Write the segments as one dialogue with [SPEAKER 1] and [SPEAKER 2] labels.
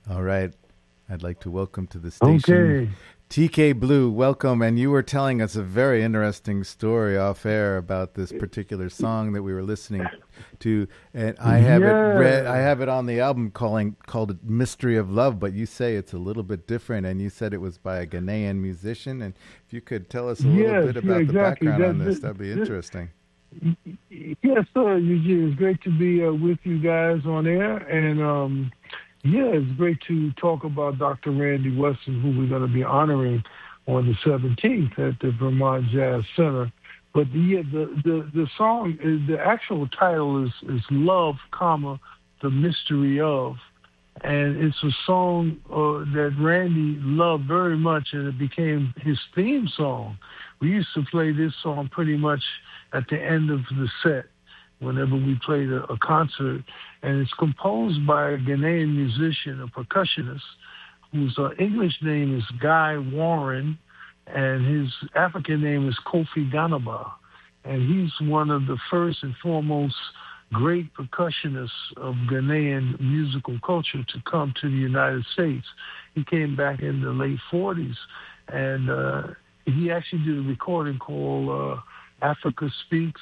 [SPEAKER 1] All right. I'd like to welcome to the station
[SPEAKER 2] Okay.
[SPEAKER 1] TK Blue. Welcome. And you were telling us a very interesting story off air about this particular song that we were listening to. And I have I have it on the album called it Mystery of Love, but you say it's a little bit different, and you said it was by a Ghanaian musician. And if you could tell us a little bit about the background on this, that'd be interesting.
[SPEAKER 2] Yes, sir, Eugene. It's great to be with you guys on air. And it's great to talk about Dr. Randy Weston, who we're going to be honoring on the 17th at the Vermont Jazz Center. But the song, the actual title is Love, the Mystery of. And it's a song that Randy loved very much, and it became his theme song. We used to play this song pretty much at the end of the set whenever we played a concert. And it's composed by a Ghanaian musician, a percussionist, whose English name is Guy Warren, and his African name is Kofi Ganaba. And he's one of the first and foremost great percussionists of Ghanaian musical culture to come to the United States. He came back in the late 40s, and he actually did a recording called Africa Speaks,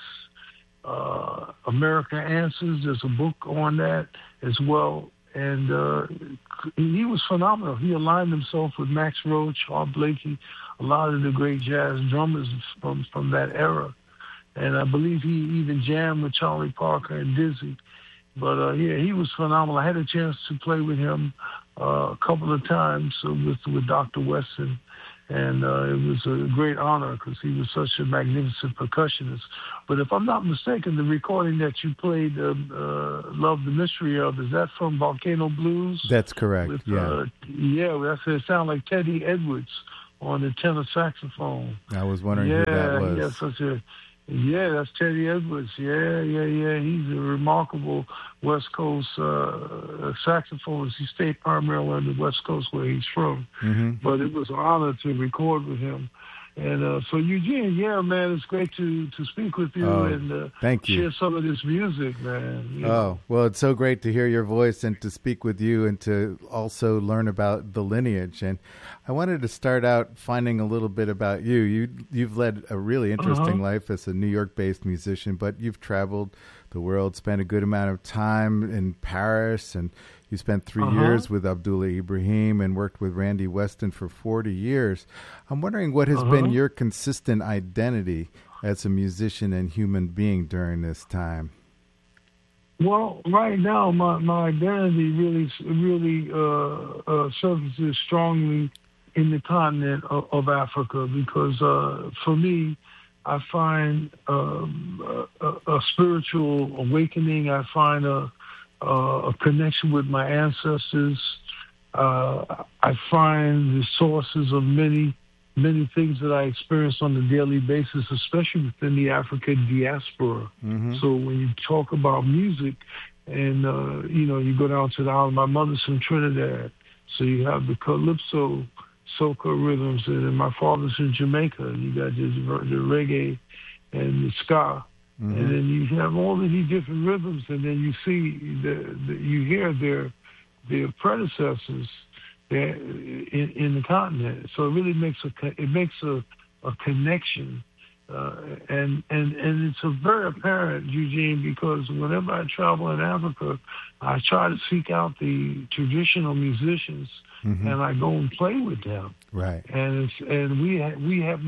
[SPEAKER 2] America Answers. There's a book on that as well. And he was phenomenal. He aligned himself with Max Roach, Art Blakey, a lot of the great jazz drummers from that era. And I believe he even jammed with Charlie Parker and Dizzy. But he was phenomenal. I had a chance to play with him a couple of times with Dr. Weston. And it was a great honor because he was such a magnificent percussionist. But if I'm not mistaken, the recording that you played, Love the Mystery of, is that from Volcano Blues?
[SPEAKER 1] That's correct,
[SPEAKER 2] It sounded like Teddy Edwards on the tenor saxophone.
[SPEAKER 1] I was wondering who that was.
[SPEAKER 2] That's Teddy Edwards. Yeah. He's a remarkable West Coast saxophonist. He stayed primarily on the West Coast where he's from.
[SPEAKER 1] Mm-hmm.
[SPEAKER 2] But it was an honor to record with him. And so, Eugene, man, it's great to speak with you and
[SPEAKER 1] thank you.
[SPEAKER 2] Share some of this music, man.
[SPEAKER 1] Well, it's so great to hear your voice and to speak with you and to also learn about the lineage. And I wanted to start out finding a little bit about you. You've led a really interesting life as a New York-based musician, but you've traveled the world, spent a good amount of time in Paris, and you spent 3 years with Abdullah Ibrahim and worked with Randy Weston for 40 years. I'm wondering what has been your consistent identity as a musician and human being during this time?
[SPEAKER 2] Well, right now, my identity really surfaces strongly in the continent of Africa because for me, I find a spiritual awakening. I find a connection with my ancestors. I find the sources of many things that I experience on a daily basis, especially within the African diaspora.
[SPEAKER 1] Mm-hmm.
[SPEAKER 2] So when you talk about music and, you go down to the island, my mother's from Trinidad, so you have the calypso, soca rhythms, and then my father's from Jamaica. You got the reggae and the ska.
[SPEAKER 1] Mm-hmm.
[SPEAKER 2] And then you have all of these different rhythms, and then you see you hear their predecessors in the continent. So it really makes a connection, and it's a very apparent, Eugene, because whenever I travel in Africa, I try to seek out the traditional musicians, and I go and play with them.
[SPEAKER 1] Right.
[SPEAKER 2] And we have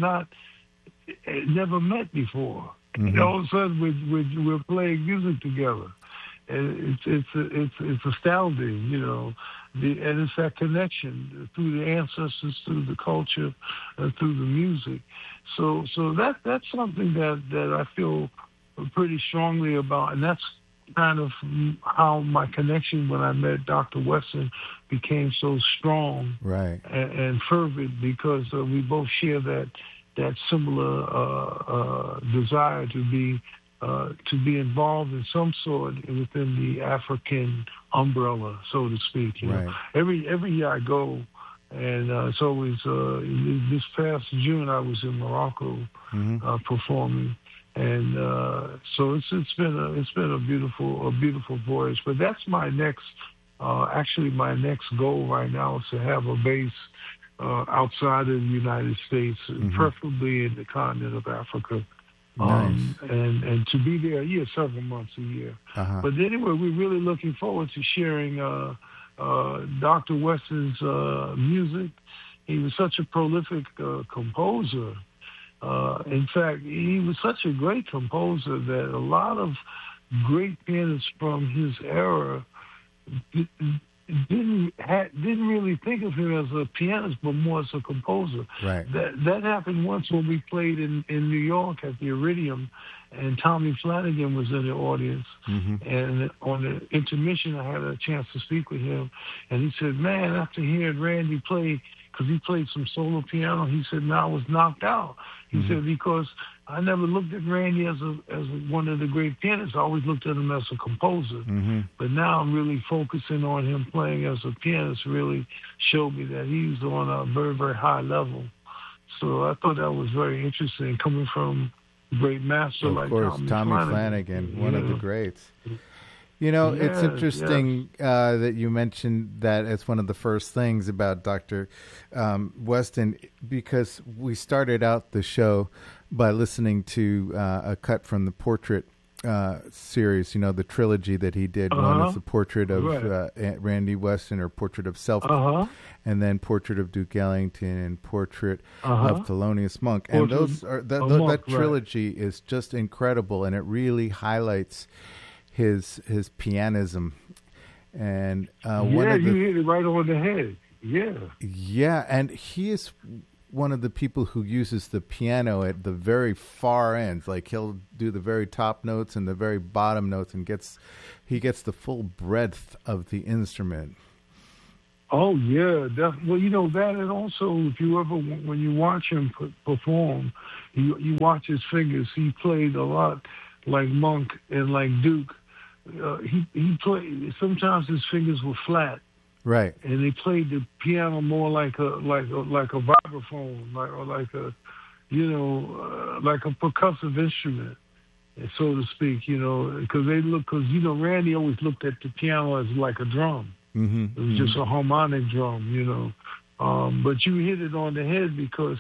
[SPEAKER 2] never met before.
[SPEAKER 1] Mm-hmm.
[SPEAKER 2] And all of a sudden, we're playing music together, and it's astounding, and it's that connection through the ancestors, through the culture, through the music. So that's something that I feel pretty strongly about, and that's kind of how my connection when I met Dr. Weston became so strong,
[SPEAKER 1] right,
[SPEAKER 2] and fervent, because we both share that similar desire to be involved in some sort within the African umbrella, so to speak.
[SPEAKER 1] Right.
[SPEAKER 2] Every year I go, and it's always this past June I was in Morocco performing, and so it's been a beautiful voyage. But that's my next Actually, my next goal right now is to have a base outside of the United States, preferably in the continent of Africa.
[SPEAKER 1] Nice.
[SPEAKER 2] And to be there, several months a year. But anyway, we're really looking forward to sharing Dr. Weston's music. He was such a prolific composer. In fact, he was such a great composer that a lot of great pianists from his era didn't really think of him as a pianist, but more as a composer.
[SPEAKER 1] Right.
[SPEAKER 2] That happened once when we played in New York at the Iridium, and Tommy Flanagan was in the audience. And on the intermission, I had a chance to speak with him, and he said, "Man, after hearing Randy play, because he played some solo piano, he said, I was knocked out." He said, because I never looked at Randy as one of the great pianists. I always looked at him as a composer. But now I'm really focusing on him playing as a pianist. Really showed me that he's on a very, very high level. So I thought that was very interesting, coming from a great master like
[SPEAKER 1] Tommy Flanagan, one of the greats. You know, it's interesting that you mentioned that as one of the first things about Dr. Weston, because we started out the show by listening to a cut from the Portrait series, you know, the trilogy that he did. One is the Portrait of Randy Weston, or Portrait of Self, and then Portrait of Duke Ellington and Portrait of Thelonious Monk. And those are that trilogy is just incredible, and it really highlights his pianism. And
[SPEAKER 2] you hit it right on the head.
[SPEAKER 1] Yeah, and he is one of the people who uses the piano at the very far ends. Like, he'll do the very top notes and the very bottom notes, and he gets the full breadth of the instrument.
[SPEAKER 2] Oh yeah, well, you know that, and also if you ever, when you watch him perform, you watch his fingers. He played a lot like Monk and like Duke. He played. Sometimes his fingers were flat,
[SPEAKER 1] right?
[SPEAKER 2] And they played the piano more like a vibraphone, like a percussive instrument, so to speak. You know, because Randy always looked at the piano as like a drum. It was just a harmonic drum, you know. But you hit it on the head, because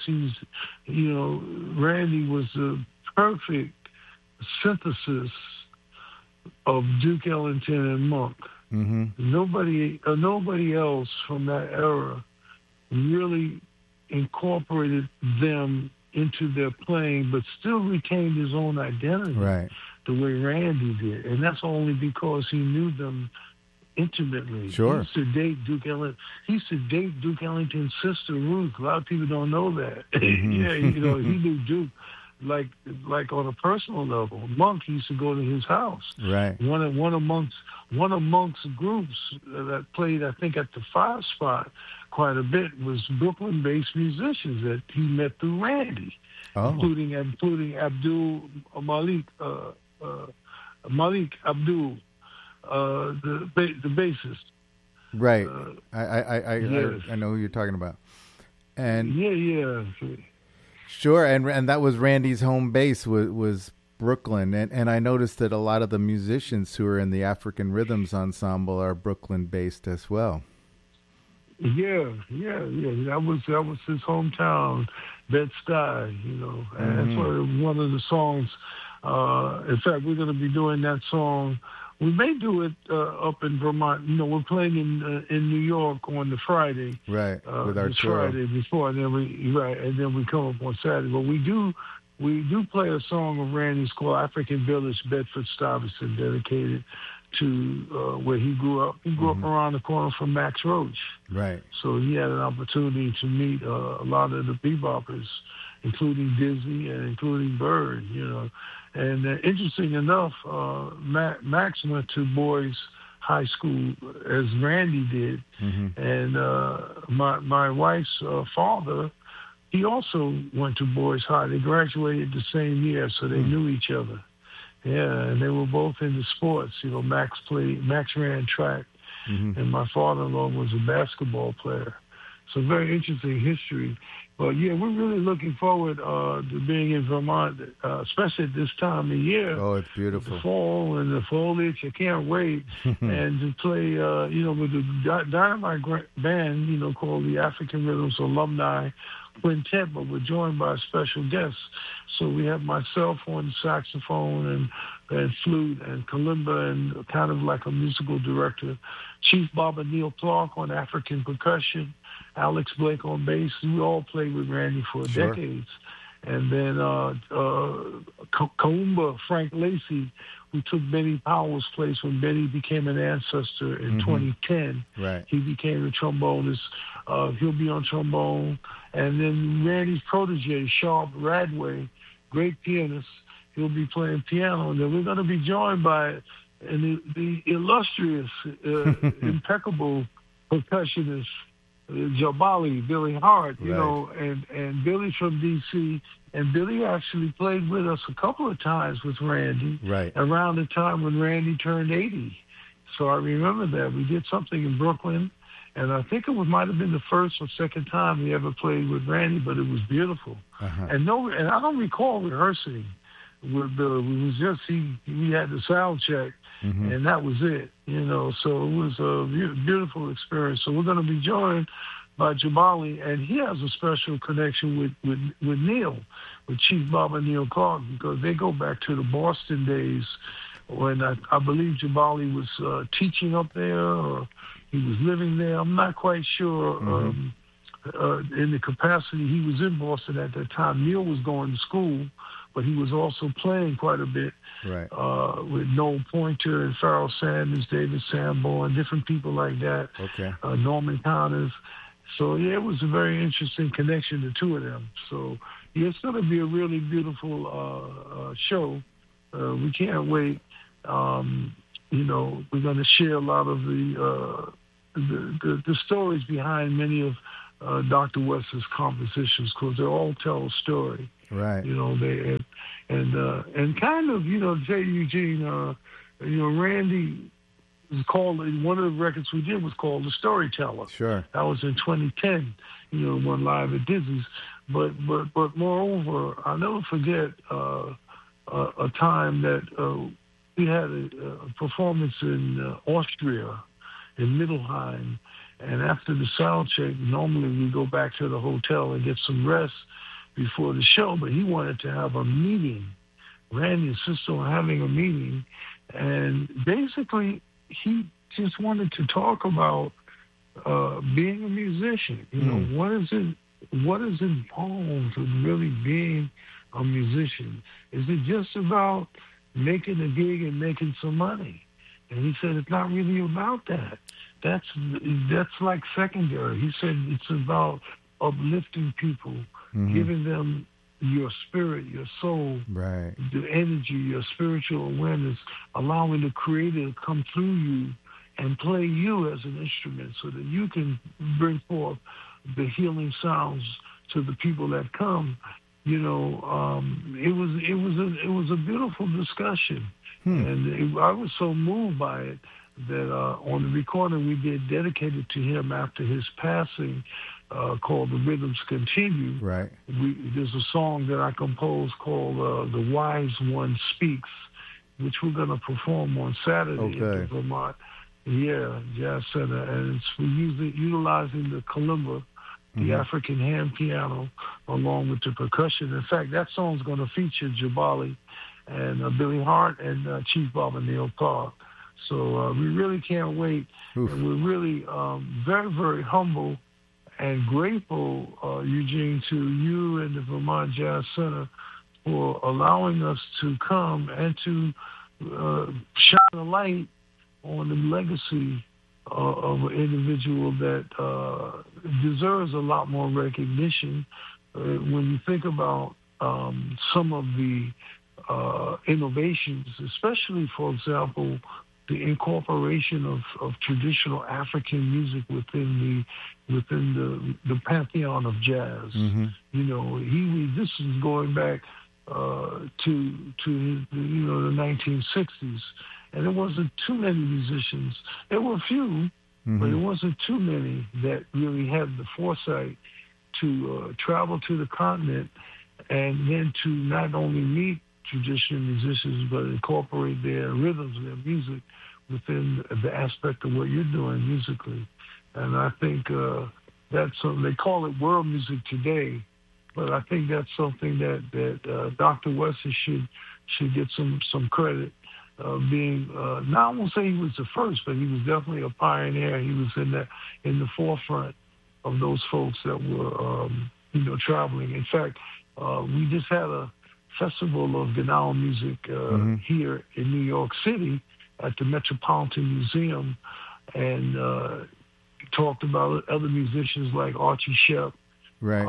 [SPEAKER 2] Randy was the perfect synthesis of Duke Ellington and Monk. Nobody else from that era really incorporated them into their playing, but still retained his own identity,
[SPEAKER 1] right,
[SPEAKER 2] the way Randy did. And that's only because he knew them intimately.
[SPEAKER 1] Sure.
[SPEAKER 2] He used to date Duke Ellington. He used to date Duke Ellington's sister Ruth. A lot of people don't know that. He knew Duke like on a personal level. Monk used to go to his house.
[SPEAKER 1] Right.
[SPEAKER 2] One of Monk's groups that played, I think, at the Five Spot quite a bit was Brooklyn-based musicians that he met through Randy, including Abdul Malik Abdul, the bassist.
[SPEAKER 1] Right. I know who you're talking about. And sure, and that was Randy's home base was Brooklyn, and I noticed that a lot of the musicians who are in the African Rhythms Ensemble are Brooklyn based as well.
[SPEAKER 2] Yeah. That was his hometown, Bed-Stuy, and that's one of the songs. In fact, we're going to be doing that song. We may do it up in Vermont. We're playing in New York on the Friday,
[SPEAKER 1] right? With our tour.
[SPEAKER 2] Friday before, and then we come up on Saturday. But we do play a song of Randy's called "African Village, Bedford-Stuyvesant," dedicated to where he grew up. He grew up around the corner from Max Roach,
[SPEAKER 1] right? So
[SPEAKER 2] he had an opportunity to meet a lot of the beboppers, including Dizzy and including Bird. And interesting enough, Max went to Boys High School as Randy did, and my wife's father, he also went to Boys High. They graduated the same year, so they knew each other. Yeah, and they were both into sports. Max ran track, and my father-in-law was a basketball player. So very interesting history. But yeah, we're really looking forward to being in Vermont, especially at this time of year.
[SPEAKER 1] Oh, it's beautiful.
[SPEAKER 2] The fall and the foliage. I can't wait. And to play, with the Dynamite band, called the African Rhythms Alumni Quintet, but we're joined by special guests. So we have myself on saxophone and flute and kalimba and kind of like a musical director. Chief Baba Neil Clark on African percussion. Alex Blake on bass. We all played with Randy for decades. And then Kaumba Frank Lacey, who took Benny Powell's place when Benny became an ancestor in 2010.
[SPEAKER 1] Right.
[SPEAKER 2] He became a trombonist. He'll be on trombone. And then Randy's protege, Sharp Radway, great pianist. He'll be playing piano. And then we're going to be joined by the illustrious, impeccable percussionist, Jabali, Billy Hart, and Billy's from D.C., and Billy actually played with us a couple of times with Randy around the time when Randy turned 80. So I remember that. We did something in Brooklyn, and I think might have been the first or second time we ever played with Randy, but it was beautiful. And I don't recall rehearsing with Billy. It was just we had the sound check, and that was it. So it was a beautiful experience. So we're going to be joined by Jabali, and he has a special connection with Neil, with Chief Baba Neil Clark, because they go back to the Boston days when I believe Jabali was teaching up there, or he was living there. I'm not quite sure in the capacity. He was in Boston at that time. Neil was going to school, but he was also playing quite a bit with Noel Pointer and Pharoah Sanders, David Sanborn, different people like that, Norman Connors. So, yeah, it was a very interesting connection, the two of them. So, yeah, it's going to be a really beautiful show. We can't wait. We're going to share a lot of the stories behind many of Dr. West's compositions, because they all tell a story.
[SPEAKER 1] Right.
[SPEAKER 2] They and kind of, J. Eugene, Randy was called, one of the records we did was called The Storyteller.
[SPEAKER 1] Sure.
[SPEAKER 2] That was in 2010, one live at Dizzy's. But moreover, I'll never forget a time that we had a performance in Austria, in Mittelheim. And after the sound check, normally we go back to the hotel and get some rest before the show, but he wanted to have a meeting. Randy insisted on having a meeting, and basically he just wanted to talk about being a musician. What is involved in really being a musician? Is it just about making a gig and making some money? And he said it's not really about that. That's like secondary. He said it's about uplifting people, giving them your spirit, your soul, the energy, your spiritual awareness, allowing the Creator to come through you and play you as an instrument so that you can bring forth the healing sounds to the people that come. It was a beautiful discussion, and I was so moved by it that on the recording we did dedicated to him after his passing, called The Rhythms Continue.
[SPEAKER 1] Right.
[SPEAKER 2] There's a song that I composed called The Wise One Speaks, which we're going to perform on Saturday at the Vermont Jazz Center. And we're utilizing the kalimba, the African hand piano, along with the percussion. In fact, that song's going to feature Jabali and Billy Hart and Chief Baba Neil Clark. So we really can't wait. Oof. And we're really very, very humble and grateful, Eugene, to you and the Vermont Jazz Center for allowing us to come and to shine a light on the legacy of an individual that deserves a lot more recognition. When you think about some of the innovations, especially, for example, the incorporation of traditional African music within the pantheon of jazz. This is going back to the 1960s, and there wasn't too many musicians. There were a few, but it wasn't too many that really had the foresight to travel to the continent and then to not only meet traditional musicians, but incorporate their rhythms, their music within the aspect of what you're doing musically. And I think that's something, they call it world music today, but I think that's something that Dr. Weston should get some credit. Being, now I won't say he was the first, but he was definitely a pioneer. He was in the forefront of those folks that were, traveling. In fact, we just had a festival of Gnawa music here in New York City at the Metropolitan Museum, and talked about other musicians like Archie Shepp,
[SPEAKER 1] right,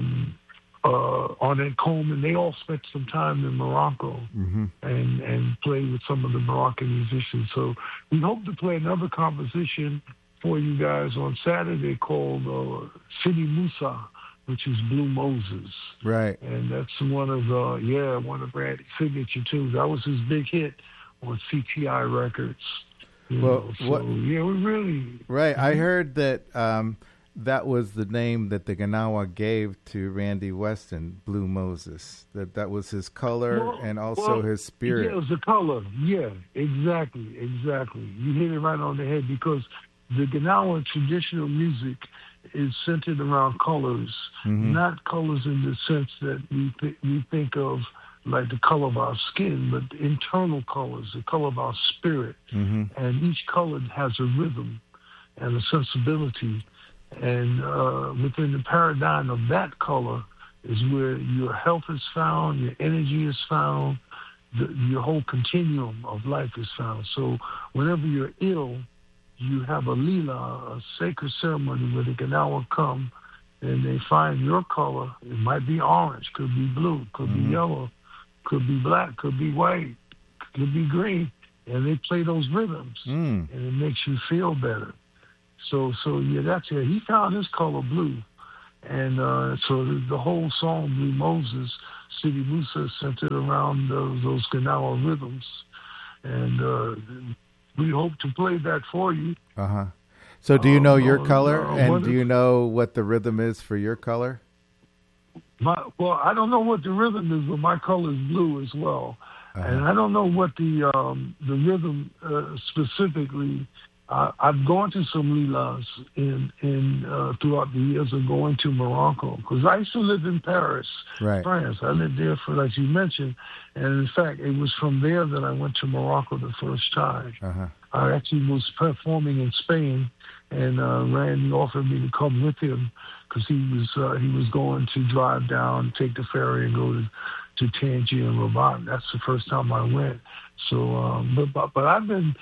[SPEAKER 2] Ornette Coleman. They all spent some time in Morocco and played with some of the Moroccan musicians. So we hope to play another composition for you guys on Saturday called Sidi Musa, which is Blue Moses.
[SPEAKER 1] Right.
[SPEAKER 2] And that's one of Randy's signature tunes. That was his big hit on CTI Records. We really...
[SPEAKER 1] Right. I heard that that was the name that the Gnawa gave to Randy Weston, Blue Moses. That was his color and also his spirit.
[SPEAKER 2] Yeah, it was the color. Yeah, exactly. You hit it right on the head, because the Gnawa traditional music is centered around colors, not colors in the sense that we think of like the color of our skin, but the internal colors, the color of our spirit. And each color has a rhythm and a sensibility. And within the paradigm of that color is where your health is found, your energy is found, your whole continuum of life is found. So whenever you're ill, you have a lila, a sacred ceremony where the Gnawa come and they find your color. It might be orange, could be blue, could be yellow, could be black, could be white, could be green. And they play those rhythms, and it makes you feel better. So yeah, that's it. He found his color blue. And so the whole song, Blue Moses, Sidi Musa, is centered around those Gnawa rhythms. And we hope to play that for you.
[SPEAKER 1] So do you know your color, and do you know what the rhythm is for your color?
[SPEAKER 2] Well, I don't know what the rhythm is, but my color is blue as well. And I don't know what the rhythm specifically. I've gone to some lilas in throughout the years of going to Morocco, because I used to live in Paris, France. I lived there for, as you mentioned, and in fact, it was from there that I went to Morocco the first time. I actually was performing in Spain, and Randy offered me to come with him because he was going to drive down, take the ferry, and go to Tangier and Rabat. That's the first time I went. So, but I've been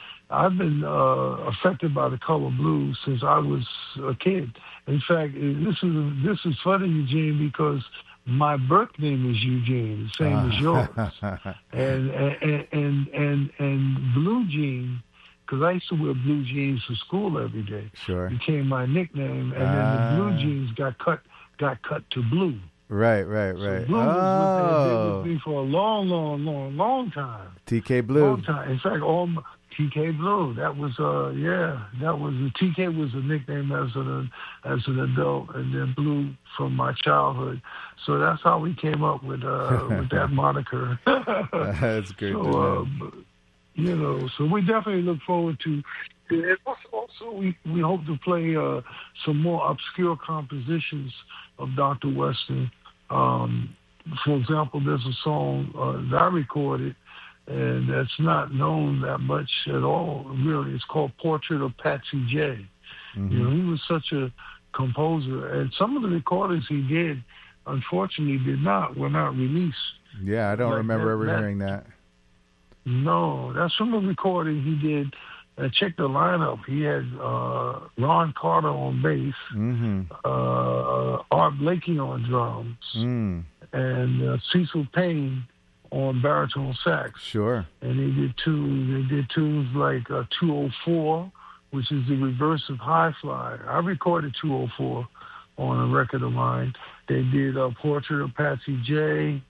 [SPEAKER 2] affected by the color blue since I was a kid. In fact, this is funny, Eugene, because my birth name is Eugene, the same as yours, and blue jean, because I used to wear blue jeans to school every day. Became my nickname, and then the blue jeans got cut to blue.
[SPEAKER 1] Right.
[SPEAKER 2] So Blue was with me for a long time.
[SPEAKER 1] TK Blue.
[SPEAKER 2] Long time. In fact, TK Blue. That was TK was a nickname as an adult, and then Blue from my childhood. So that's how we came up with that moniker.
[SPEAKER 1] That's great.
[SPEAKER 2] So we definitely look forward to. And also, we hope to play some more obscure compositions of Dr. Weston. For example, there's a song that I recorded, and that's not known that much at all, really. It's called Portrait of Patsy J. He was such a composer, and some of the recordings he did, unfortunately, were not released.
[SPEAKER 1] Yeah, I don't remember ever hearing that.
[SPEAKER 2] No, that's from a recording he did. Check the lineup. He had Ron Carter on bass, Art Blakey on drums, and Cecil Payne on baritone sax.
[SPEAKER 1] Sure.
[SPEAKER 2] And they did tunes like 204, which is the reverse of High Fly. I recorded 204 on a record of mine. They did a Portrait of Patsy J.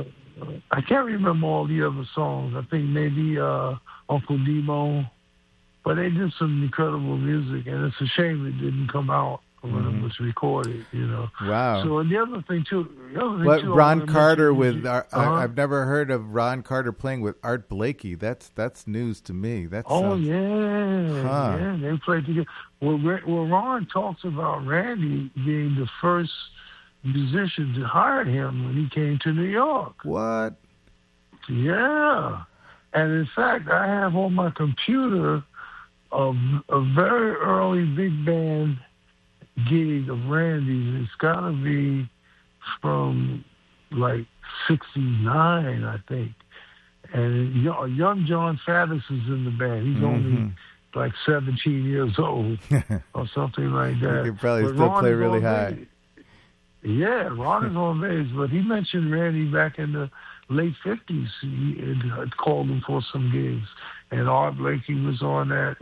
[SPEAKER 2] I can't remember all the other songs. I think maybe Uncle Demo, But they did some incredible music, and it's a shame it didn't come out when it was recorded,
[SPEAKER 1] Wow.
[SPEAKER 2] So, and the other thing, too...
[SPEAKER 1] Ron Carter with... I've never heard of Ron Carter playing with Art Blakey. That's news to me. That sounds...
[SPEAKER 2] Yeah, they played together. Well, Ron talks about Randy being the first musician to hire him when he came to New York.
[SPEAKER 1] What?
[SPEAKER 2] Yeah. And in fact, I have on my computer a very early big band gig of Randy's. It's got to be from like 69, I think. And young John Faddis is in the band. He's only like 17 years old or something like that.
[SPEAKER 1] He could probably still play really high.
[SPEAKER 2] Yeah, Ron is on bass, but he mentioned Randy back in the late 50s. He had called him for some gigs, and Art Blakey was on that,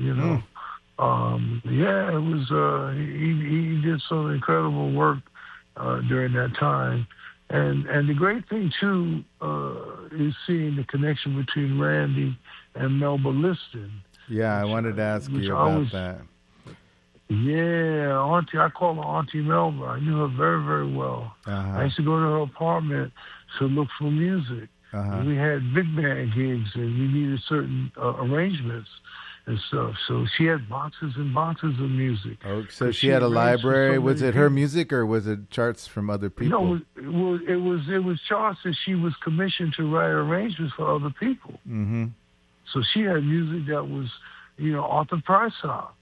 [SPEAKER 2] Yeah, it was. He did some incredible work during that time, and the great thing too is seeing the connection between Randy and Melba Liston.
[SPEAKER 1] Yeah, I wanted to ask you about that.
[SPEAKER 2] Yeah, Auntie. I call her Auntie Melba. I knew her very, very well. I used to go to her apartment to look for music. We had big band gigs, and we needed certain arrangements and stuff. So she had boxes and boxes of music.
[SPEAKER 1] Oh, so she had a library. Was it her music, or was it charts from other people?
[SPEAKER 2] No, it was charts that she was commissioned to write arrangements for other people. Mm-hmm. So she had music that was, Arthur Prysock.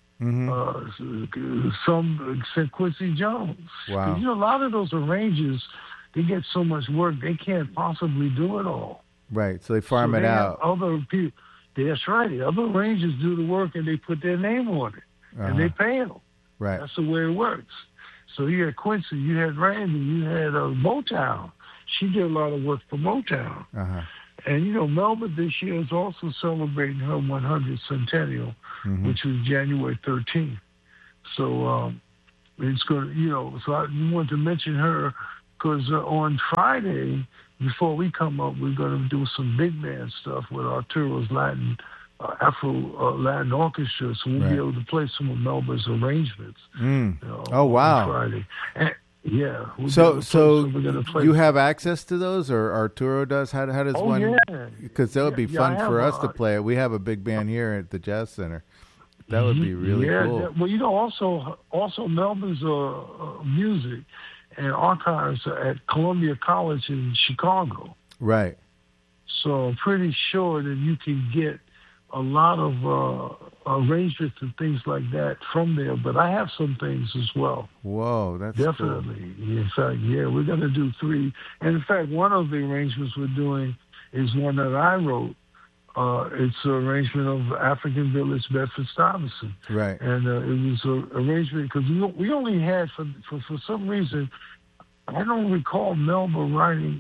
[SPEAKER 2] Some St. Quincy Jones.
[SPEAKER 1] Wow.
[SPEAKER 2] A lot of those arrangers, they get so much work, they can't possibly do it all.
[SPEAKER 1] Right, so they farm it out.
[SPEAKER 2] Other people, that's right. The other arrangers do the work, and they put their name on it, and they pay them.
[SPEAKER 1] Right.
[SPEAKER 2] That's the way it works. So you had Quincy, you had Randy, you had Motown. She did a lot of work for Motown. And, Melba this year is also celebrating her 100th centennial, which was January 13th. So it's going to, so I want to mention her because on Friday, before we come up, we're going to do some big band stuff with Arturo's Latin, Afro-Latin Orchestra, so we'll be able to play some of Melba's arrangements.
[SPEAKER 1] Oh, wow.
[SPEAKER 2] On Friday. And, yeah.
[SPEAKER 1] So you have access to those, or Arturo does? How does one?
[SPEAKER 2] Yeah.
[SPEAKER 1] Because that would be fun for us to play it. We have a big band here at the Jazz Center. That would be really cool.
[SPEAKER 2] Well, also Melba's music and archives at Columbia College in Chicago.
[SPEAKER 1] Right.
[SPEAKER 2] So I'm pretty sure that you can get a lot of arrangements and things like that from there, but I have some things as well.
[SPEAKER 1] Whoa, that's
[SPEAKER 2] definitely
[SPEAKER 1] cool.
[SPEAKER 2] In fact, we're going to do 3. And in fact, one of the arrangements we're doing is one that I wrote. It's an arrangement of African Village, Bedford-Stuyvesant.
[SPEAKER 1] Right.
[SPEAKER 2] And it was an arrangement because we only had, for some reason, I don't recall Melba writing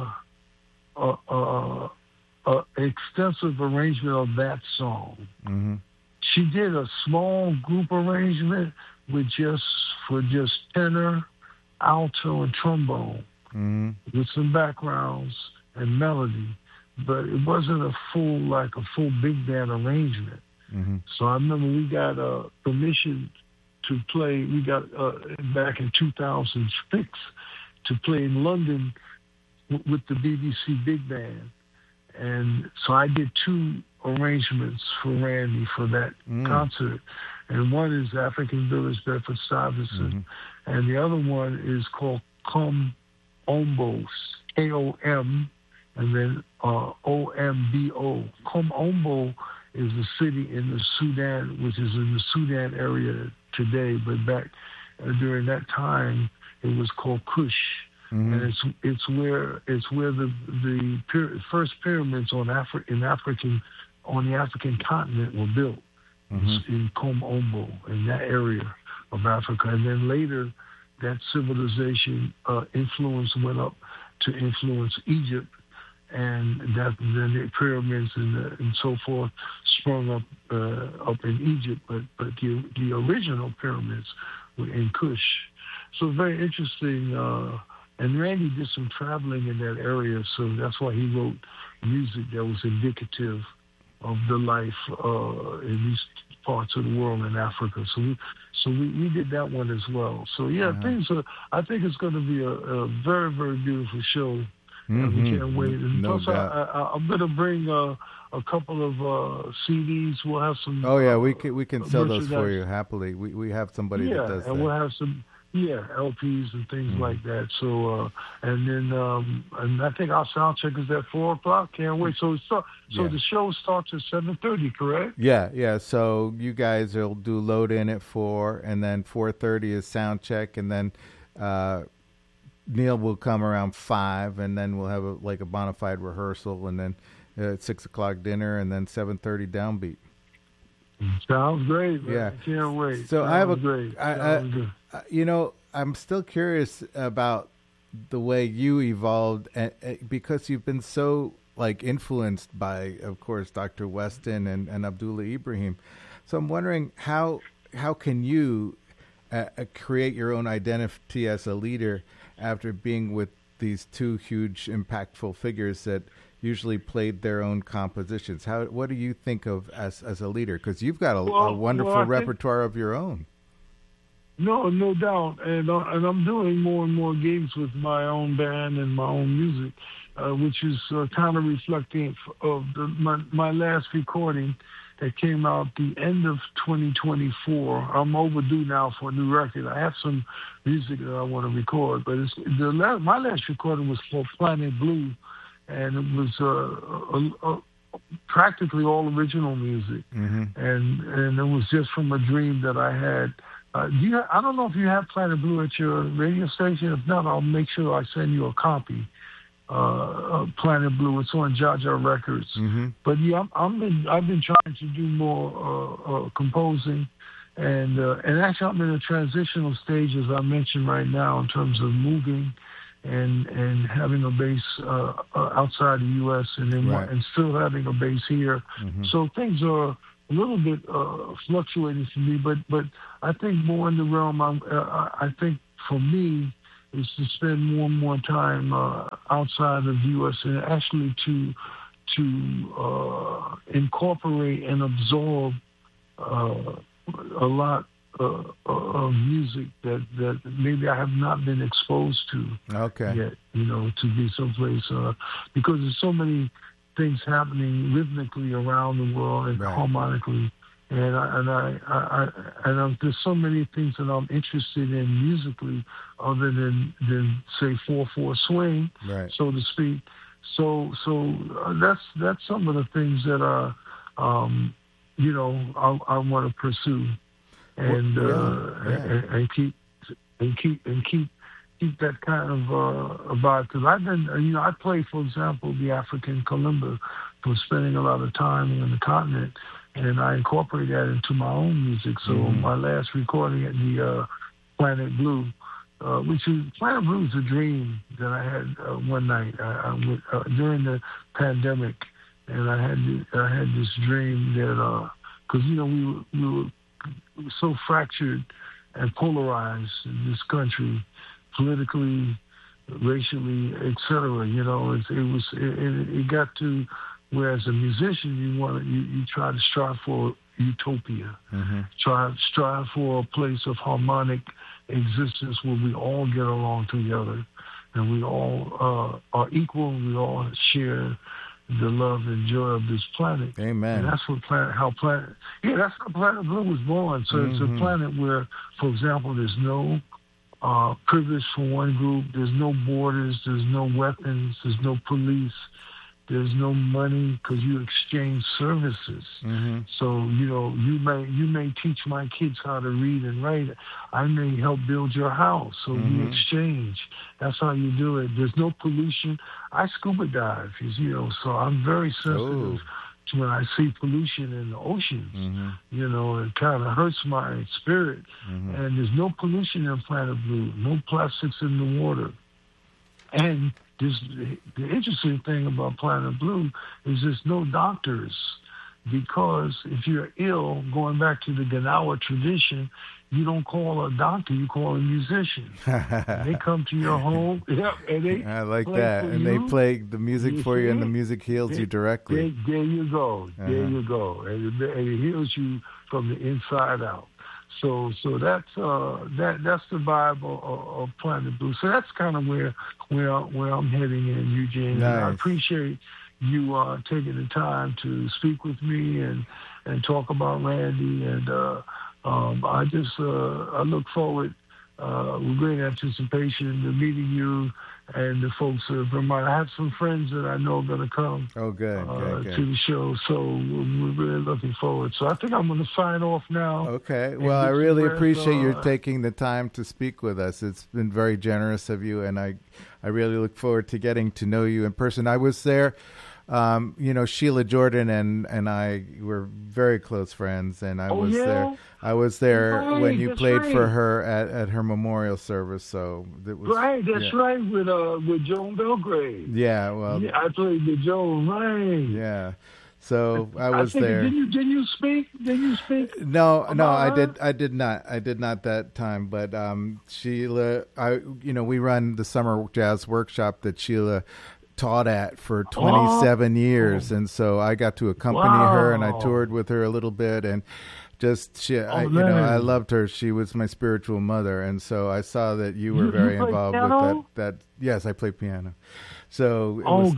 [SPEAKER 2] extensive arrangement of that song. She did a small group arrangement with just tenor, alto, and trombone with some backgrounds and melody, but it wasn't a full big band arrangement. So I remember we got permission to play. We got back in 2006 to play in London with the BBC Big Band. And so I did 2 arrangements for Randy for that concert. And one is African Village, Bedford-Stuyvesant. And the other one is called Kom Ombo, K-O-M, and then O-M-B-O. Kom Ombo is a city in the Sudan, which is in the Sudan area today. But back during that time, it was called Kush. And it's where the first pyramids on the African continent were built in Kom Ombo, in that area of Africa. And then later, that civilization influence went up to influence Egypt, and then the pyramids and so forth sprung up in Egypt. But the original pyramids were in Kush. So very interesting. And Randy did some traveling in that area, so that's why he wrote music that was indicative the life in these parts of the world in Africa. So we did that one as well. So yeah, I think it's going to be a very, very beautiful show. And we can't wait. And
[SPEAKER 1] No
[SPEAKER 2] plus,
[SPEAKER 1] doubt.
[SPEAKER 2] I'm going to bring a couple of CDs. We'll have some.
[SPEAKER 1] Oh yeah, we can sell those for
[SPEAKER 2] merchandise.
[SPEAKER 1] you happily. We have somebody that does
[SPEAKER 2] and
[SPEAKER 1] that.
[SPEAKER 2] we'll have some LPs and things like that. So and then and I think our sound check is at 4:00. Can't wait. So the show starts at 7:30, correct?
[SPEAKER 1] Yeah. So you guys will do load in at 4, and then 4:30 is sound check, and then Neil will come around 5, and then we'll have a bona fide rehearsal, and then at 6:00 dinner, and then 7:30 downbeat.
[SPEAKER 2] Sounds great, man.
[SPEAKER 1] Yeah.
[SPEAKER 2] Can't wait.
[SPEAKER 1] So
[SPEAKER 2] Sounds great.
[SPEAKER 1] I'm still curious about the way you evolved, because you've been so influenced by, of course, Dr. Weston and Abdullah Ibrahim. So I'm wondering how can you create your own identity as a leader after being with these two huge, impactful figures that usually played their own compositions. What do you think of as a leader? Because you've got a wonderful repertoire of your own.
[SPEAKER 2] No doubt, and I'm doing more and more gigs with my own band and my own music, which is kind of reflective of my last recording that came out the end of 2024. I'm overdue now for a new record. I have some music that I want to record, but my last recording was for Planet Blue, and it was practically all original music, and it was just from a dream that I had. I don't know if you have Planet Blue at your radio station. If not, I'll make sure I send you a copy of Planet Blue. It's on Jaja Records. But yeah, I've been trying to do more composing, and actually I'm in a transitional stage, as I mentioned right now, in terms of moving and having a base outside the U.S. and still having a base here. So things are a little bit fluctuating for me, but I think more in the realm. I think for me is to spend more and more time outside of the U.S. and actually to incorporate and absorb a lot of music that maybe I have not been exposed to yet. To be someplace because there's so many things happening rhythmically around the world and harmonically, and there's so many things that I'm interested in musically, other than say 4/4 swing, so to speak. So that's some of the things that are I want to pursue, and keep that kind of vibe, because I've been, I play, for example, the African kalimba for spending a lot of time on the continent, and I incorporate that into my own music. So my last recording at the Planet Blue, Planet Blue is a dream that I had one night during the pandemic, and I had this dream that because we were so fractured and polarized in this country, politically, racially, etc. It got to where, as a musician, you try to strive for utopia, strive for a place of harmonic existence where we all get along together, and we all are equal, and we all share the love and joy of this planet.
[SPEAKER 1] Amen.
[SPEAKER 2] And that's that's how Planet Blue was born. So it's a planet where, for example, there's no privilege for one group. There's no borders. There's no weapons. There's no police. There's no money, because you exchange services. So you may teach my kids how to read and write. I may help build your house. So we exchange. That's how you do it. There's no pollution. I scuba dive, so I'm very sensitive to when I see pollution in the oceans. It kind of hurts my spirit. And there's no pollution in Planet Blue. No plastics in the water. And the interesting thing about Planet Blue is there's no doctors. because if you're ill, going back to the Ganawa tradition, you don't call a doctor, you call a musician. And they come to your home. Yep, and they
[SPEAKER 1] I like
[SPEAKER 2] play
[SPEAKER 1] that.
[SPEAKER 2] for
[SPEAKER 1] And
[SPEAKER 2] you.
[SPEAKER 1] they play the music for you, and the
[SPEAKER 2] see?
[SPEAKER 1] music heals you directly.
[SPEAKER 2] There you go. There you go. And it heals you from the inside out. So that's that's the vibe of Planet Blue. So that's kind of where I'm heading in, Eugene.
[SPEAKER 1] Nice.
[SPEAKER 2] And I appreciate you taking the time to speak with me and talk about Randy. And I just I look forward with great anticipation to meeting you and the folks of Vermont. I have some friends that I know are going to come
[SPEAKER 1] Good.
[SPEAKER 2] to the show, so we're really looking forward. So I think I'm going to sign off now.
[SPEAKER 1] Okay. Well, I really appreciate you taking the time to speak with us. It's been very generous of you, and I really look forward to getting to know you in person. I was there. Sheila Jordan and I were very close friends, and I was there when you played for her at her memorial service. So it was
[SPEAKER 2] right. That's right with Joan Belgrade.
[SPEAKER 1] Yeah, well,
[SPEAKER 2] I played with Joan. Right.
[SPEAKER 1] Yeah. So I was there.
[SPEAKER 2] Did you speak?
[SPEAKER 1] No, I did not that time. But Sheila, we run the summer jazz workshop that Sheila taught at for 27 years, and so I got to accompany her, and I toured with her a little bit, and just I loved her. She was my spiritual mother, and so I saw that you were very involved with that. Yes, I play piano. So it was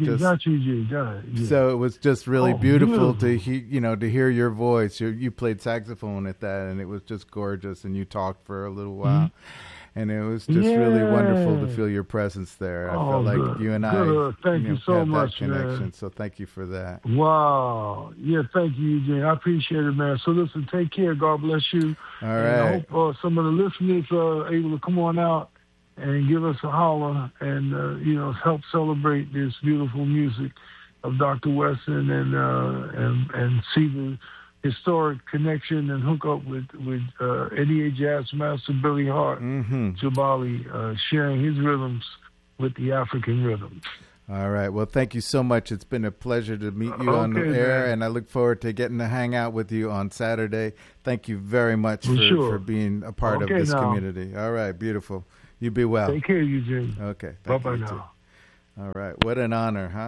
[SPEAKER 1] so it was just really beautiful to hear your voice. You played saxophone at that, and it was just gorgeous. And you talked for a little while, and it was just really wonderful to feel your presence there. I felt like you and I
[SPEAKER 2] thank you so much,
[SPEAKER 1] that connection.
[SPEAKER 2] Man.
[SPEAKER 1] So thank you for that.
[SPEAKER 2] Wow, thank you, Eugene. I appreciate it, man. So listen, take care. God bless you.
[SPEAKER 1] All right.
[SPEAKER 2] I hope some of the listeners are able to come on out and give us a holler and help celebrate this beautiful music of Dr. Wesson and see the historic connection and hook up with NEA Jazz Master Billy Hart, Jabali, sharing his rhythms with the African rhythms.
[SPEAKER 1] All right. Well, thank you so much. It's been a pleasure to meet you on the air, and I look forward to getting to hang out with you on Saturday. Thank you very much for being a part of this community. All right. Beautiful. You be well.
[SPEAKER 2] Take care, Eugene.
[SPEAKER 1] Okay.
[SPEAKER 2] Bye-bye now.
[SPEAKER 1] Too. All right. What an honor, huh?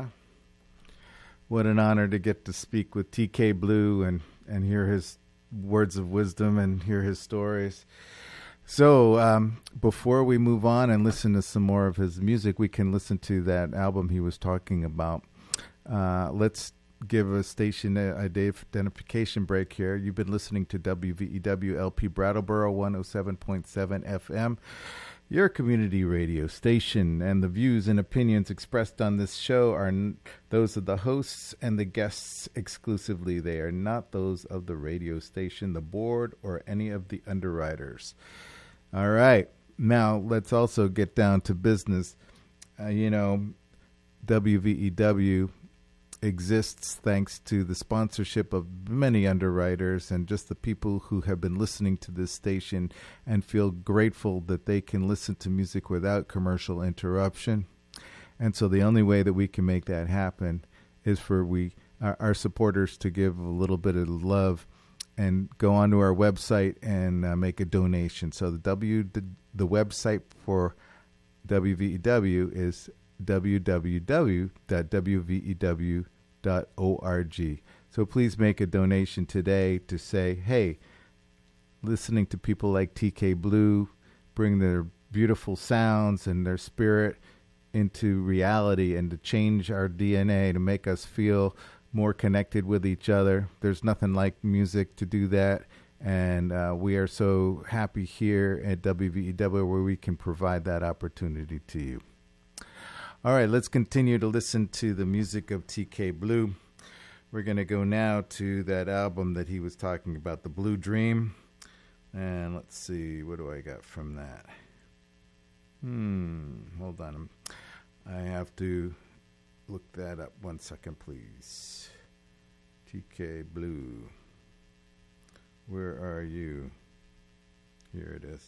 [SPEAKER 1] What an honor to get to speak with TK Blue and hear his words of wisdom and hear his stories. So before we move on and listen to some more of his music, we can listen to that album he was talking about. Let's give a station identification break here. You've been listening to WVEW LP Brattleboro 107.7 FM, your community radio station, and the views and opinions expressed on this show are those of the hosts and the guests exclusively. They are not those of the radio station, the board, or any of the underwriters. All right. Now, let's also get down to business. WVEW exists thanks to the sponsorship of many underwriters and just the people who have been listening to this station and feel grateful that they can listen to music without commercial interruption. And so the only way that we can make that happen is for our supporters to give a little bit of love and go onto our website and make a donation. So the website for WVEW is www.wvew.org. So please make a donation today to say, hey, listening to people like TK Blue bring their beautiful sounds and their spirit into reality and to change our DNA, to make us feel more connected with each other. There's nothing like music to do that. And we are so happy here at WVEW where we can provide that opportunity to you. All right, let's continue to listen to the music of TK Blue. We're going to go now to that album that he was talking about, The Blue Dream. And let's see, what do I got from that? Hold on. I have to look that up. 1 second, please. TK Blue. Where are you? Here it is.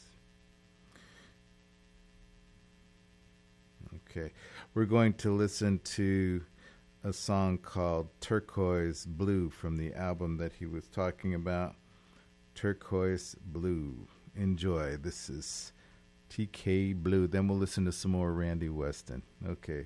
[SPEAKER 1] Okay. We're going to listen to a song called Turquoise Blue from the album that he was talking about. Turquoise Blue. Enjoy. This is TK Blue. Then we'll listen to some more Randy Weston. Okay.